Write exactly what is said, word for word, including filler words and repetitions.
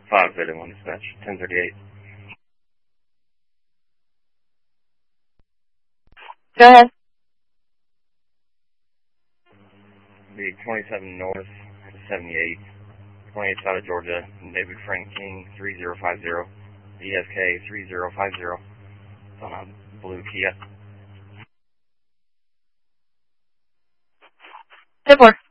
five Beta one dispatch, ten thirty-eight. Go ahead. The twenty-seven North, seventy-eight, twenty-eight side of Georgia, David Frank King, three zero five zero, E S K three zero five zero, on a blue Kia. ten four.